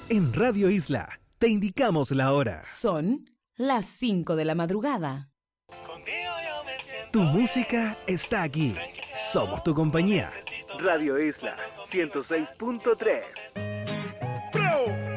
En Radio Isla te indicamos la hora. Son las 5 de la madrugada. Tu música está aquí. Somos tu compañía. Radio Isla 106.3.